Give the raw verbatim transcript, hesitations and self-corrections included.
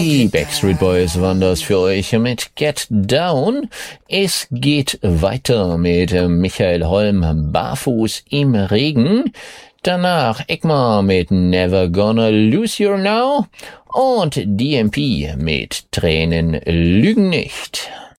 Die Backstreet Boys waren das für euch mit Get Down. Es geht weiter mit Michael Holm, Barfuß im Regen. Danach Ekmar mit Never Gonna Lose You Now und D M P mit Tränen lügen nicht.